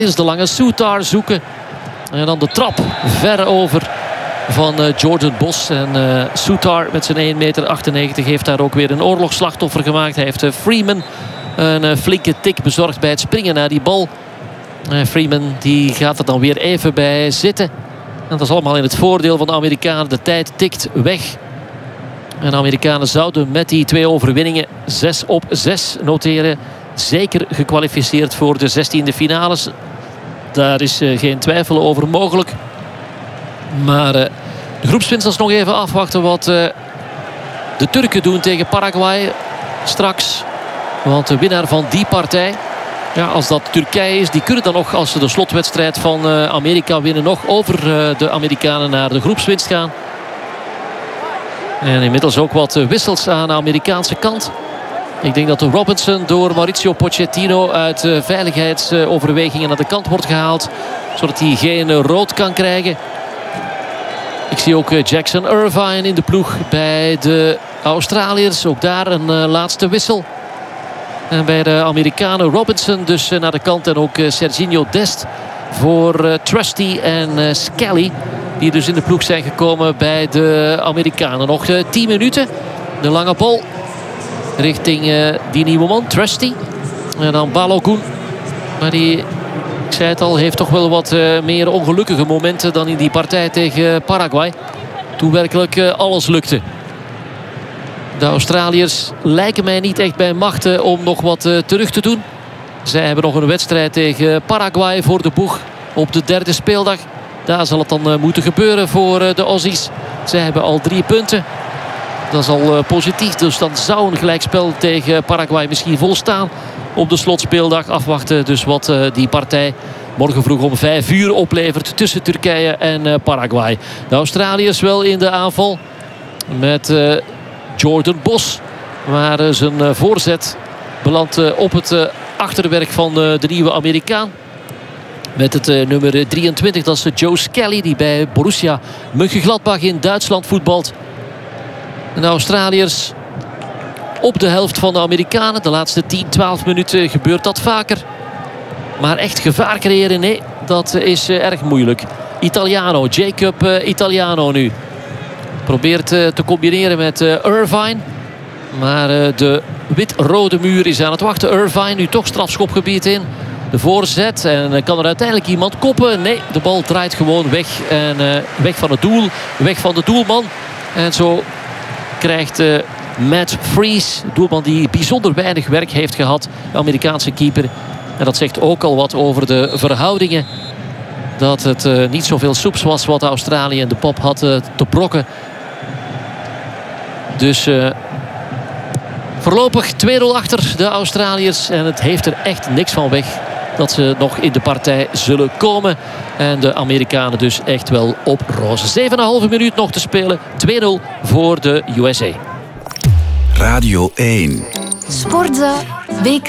Is de lange Soutar zoeken. En dan de trap ver over van Jordan Bos. En Soutar met zijn 1,98 meter heeft daar ook weer een oorlogsslachtoffer gemaakt. Hij heeft Freeman een flinke tik bezorgd bij het springen naar die bal. Freeman die gaat er dan weer even bij zitten. En dat is allemaal in het voordeel van de Amerikanen. De tijd tikt weg. En de Amerikanen zouden met die 2 overwinningen 6-6 noteren. Zeker gekwalificeerd voor de 16e finales. Daar is geen twijfel over mogelijk. Maar de groepswinst is nog even afwachten wat de Turken doen tegen Paraguay straks. Want de winnaar van die partij, ja, als dat Turkije is, die kunnen dan nog, als ze de slotwedstrijd van Amerika winnen, nog over de Amerikanen naar de groepswinst gaan. En inmiddels ook wat wissels aan de Amerikaanse kant. Ik denk dat de Robinson door Mauricio Pochettino uit veiligheidsoverwegingen naar de kant wordt gehaald. Zodat hij geen rood kan krijgen. Ik zie ook Jackson Irvine in de ploeg bij de Australiërs. Ook daar een laatste wissel. En bij de Amerikanen Robinson dus naar de kant. En ook Serginho Dest voor Trusty en Skelly. Die dus in de ploeg zijn gekomen bij de Amerikanen. Nog 10 minuten. De lange bal richting die nieuwe man, Trusty. En dan Balogun. Maar die, ik zei het al, heeft toch wel wat meer ongelukkige momenten dan in die partij tegen Paraguay. Toen werkelijk alles lukte. De Australiërs lijken mij niet echt bij machten om nog wat terug te doen. Zij hebben nog een wedstrijd tegen Paraguay voor de boeg op de 3e speeldag. Daar zal het dan moeten gebeuren voor de Aussies. Zij hebben al 3 punten. Dat is al positief. Dus dan zou een gelijkspel tegen Paraguay misschien volstaan op de slotspeeldag. Afwachten dus wat die partij morgen vroeg om 5 uur oplevert tussen Turkije en Paraguay. De Australiërs wel in de aanval met Jordan Bos. Maar zijn voorzet belandt op het achterwerk van de nieuwe Amerikaan. Met het nummer 23, dat is Joe Skelly, die bij Borussia Mönchengladbach in Duitsland voetbalt. En de Australiërs op de helft van de Amerikanen. De laatste 10-12 minuten gebeurt dat vaker. Maar echt gevaar creëren, nee, dat is erg moeilijk. Italiano, Jacob Italiano nu. Probeert te combineren met Irvine. Maar de wit-rode muur is aan het wachten. Irvine nu toch strafschopgebied in. De voorzet en kan er uiteindelijk iemand koppen? Nee, de bal draait gewoon weg. En weg van het doel, weg van de doelman. En zo krijgt Matt Freese, doelman die bijzonder weinig werk heeft gehad, de Amerikaanse keeper. En dat zegt ook al wat over de verhoudingen. Dat het niet zoveel soeps was wat Australië en de pop had te brokken. Dus voorlopig 2-0 achter de Australiërs. En het heeft er echt niks van weg dat ze nog in de partij zullen komen. En de Amerikanen dus echt wel op roze. 7,5 minuut nog te spelen. 2-0 voor de USA. Radio 1. Sportza WK